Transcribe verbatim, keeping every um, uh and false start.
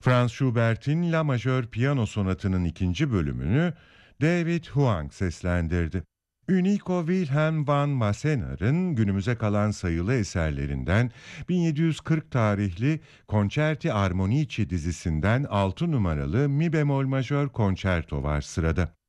Franz Schubert'in La Majör Piyano Sonatı'nın ikinci bölümünü David Huang seslendirdi. Unico Wilhelm van Wassenaar'ın günümüze kalan sayılı eserlerinden bin yedi yüz kırk tarihli Concerti Armonici dizisinden altı numaralı Mi bemol majör konçerto var sırada.